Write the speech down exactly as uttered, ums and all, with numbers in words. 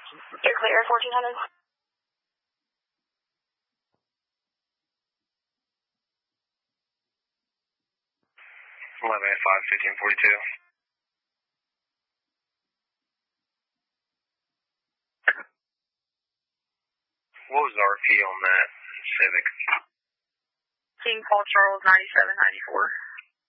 You're clear, fourteen hundred. eleven eight five, fifteen forty-two. What was the R P on that Civic? King Paul Charles, ninety-seven ninety-four.